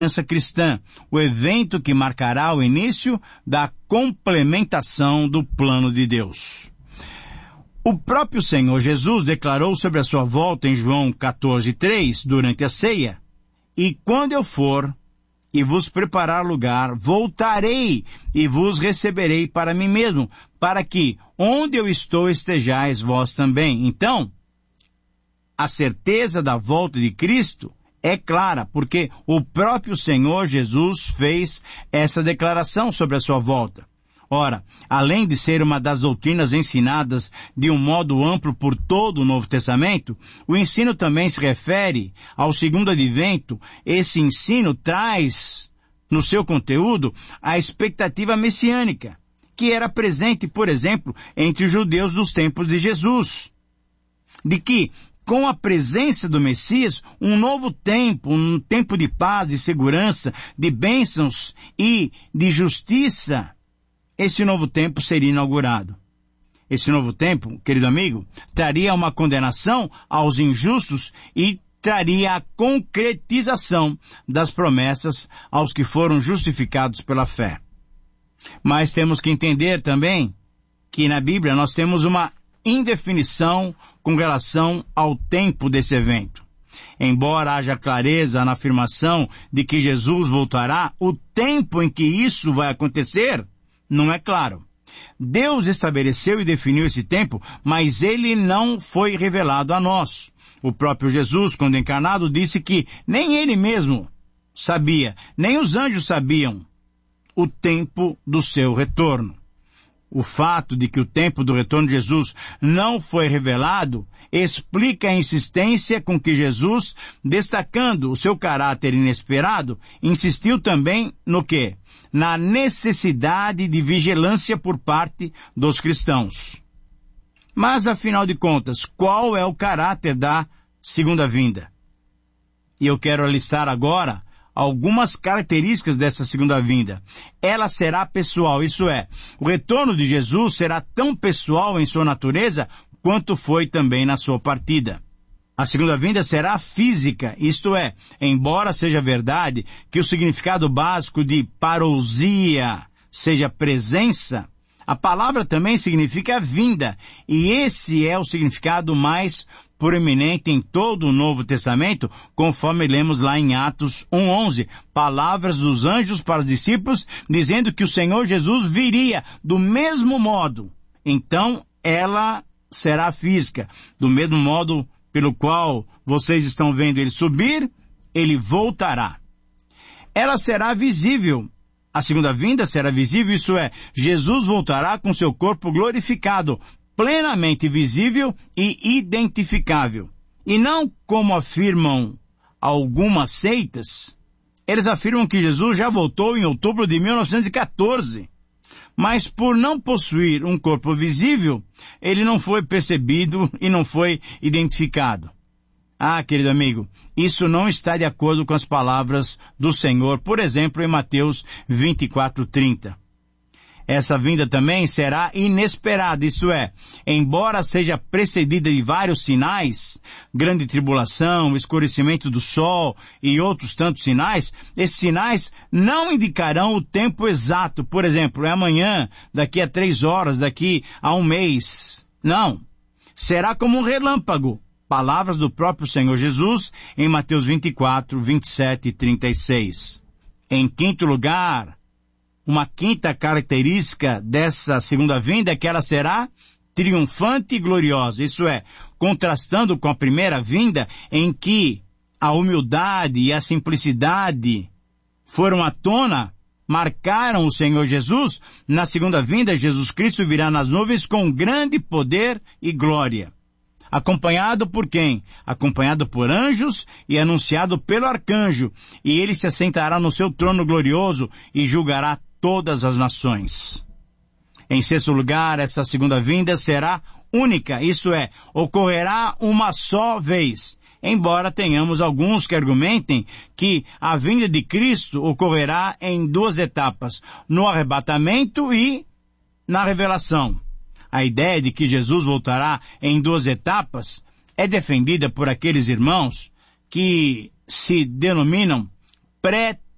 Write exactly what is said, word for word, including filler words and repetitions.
esperança cristã, o evento que marcará o início da complementação do plano de Deus. O próprio Senhor Jesus declarou sobre a sua volta em João quatorze, três, durante a ceia: "E quando eu for e vos preparar lugar, voltarei e vos receberei para mim mesmo, para que onde eu estou estejais vós também." Então, a certeza da volta de Cristo é clara, porque o próprio Senhor Jesus fez essa declaração sobre a sua volta. Ora, além de ser uma das doutrinas ensinadas de um modo amplo por todo o Novo Testamento, o ensino também se refere ao segundo advento. Esse ensino traz no seu conteúdo a expectativa messiânica, que era presente, por exemplo, entre os judeus dos tempos de Jesus, de que, com a presença do Messias, um novo tempo, um tempo de paz, de segurança, de bênçãos e de justiça, esse novo tempo seria inaugurado. Esse novo tempo, querido amigo, traria uma condenação aos injustos e traria a concretização das promessas aos que foram justificados pela fé. Mas temos que entender também que na Bíblia nós temos uma indefinição com relação ao tempo desse evento. Embora haja clareza na afirmação de que Jesus voltará, o tempo em que isso vai acontecer não é claro. Deus estabeleceu e definiu esse tempo, mas ele não foi revelado a nós. O próprio Jesus, quando encarnado, disse que nem ele mesmo sabia, nem os anjos sabiam o tempo do seu retorno. O fato de que o tempo do retorno de Jesus não foi revelado explica a insistência com que Jesus, destacando o seu caráter inesperado, insistiu também no quê? Na necessidade de vigilância por parte dos cristãos. Mas, afinal de contas, qual é o caráter da segunda vinda? E eu quero listar agora algumas características dessa segunda vinda. Ela será pessoal, isso é, o retorno de Jesus será tão pessoal em sua natureza quanto foi também na sua partida. A segunda vinda será física, isto é, embora seja verdade que o significado básico de parousia seja presença, a palavra também significa vinda, e esse é o significado mais proeminente em todo o Novo Testamento, conforme lemos lá em Atos um, onze, palavras dos anjos para os discípulos, dizendo que o Senhor Jesus viria do mesmo modo. Então, ela será física, do mesmo modo pelo qual vocês estão vendo ele subir, ele voltará. Ela será visível. A segunda vinda será visível, isso é, Jesus voltará com seu corpo glorificado, plenamente visível e identificável. E não como afirmam algumas seitas, eles afirmam que Jesus já voltou em outubro de mil novecentos e quatorze. Mas por não possuir um corpo visível, ele não foi percebido e não foi identificado. Ah, querido amigo, isso não está de acordo com as palavras do Senhor, por exemplo, em Mateus vinte e quatro, trinta. Essa vinda também será inesperada, isto é, embora seja precedida de vários sinais, grande tribulação, escurecimento do sol e outros tantos sinais, esses sinais não indicarão o tempo exato, por exemplo, é amanhã, daqui a três horas, daqui a um mês. Não, será como um relâmpago. Palavras do próprio Senhor Jesus em Mateus vinte e quatro, vinte e sete e trinta e seis. Em quinto lugar, uma quinta característica dessa segunda vinda é que ela será triunfante e gloriosa. Isso é, contrastando com a primeira vinda, em que a humildade e a simplicidade foram à tona, marcaram o Senhor Jesus, na segunda vinda Jesus Cristo virá nas nuvens com grande poder e glória. Acompanhado por quem? Acompanhado por anjos e anunciado pelo arcanjo, e ele se assentará no seu trono glorioso e julgará todas as nações. Em sexto lugar, essa segunda vinda será única, isso é, ocorrerá uma só vez, embora tenhamos alguns que argumentem que a vinda de Cristo ocorrerá em duas etapas, no arrebatamento e na revelação. A ideia de que Jesus voltará em duas etapas é defendida por aqueles irmãos que se denominam pré